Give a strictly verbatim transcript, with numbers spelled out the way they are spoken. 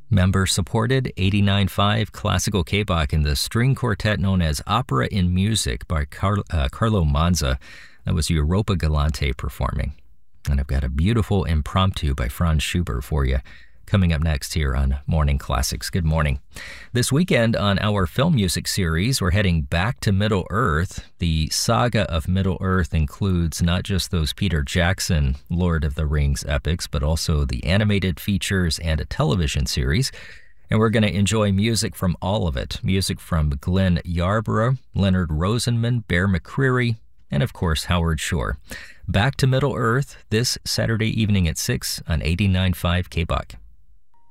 Member-supported eighty-nine point five classical K-Bach in the string quartet known as Opera in Music by Car- uh, Carlo Manza. That was Europa Galante performing. And I've got a beautiful impromptu by Franz Schubert for you coming up next here on Morning Classics. Good morning. This weekend on our film music series, we're heading back to Middle-earth. The saga of Middle-earth includes not just those Peter Jackson Lord of the Rings epics, but also the animated features and a television series. And we're going to enjoy music from all of it. Music from Glenn Yarborough, Leonard Rosenman, Bear McCreary, and of course Howard Shore. Back to Middle-earth this Saturday evening at six on eighty-nine point five K-Bach.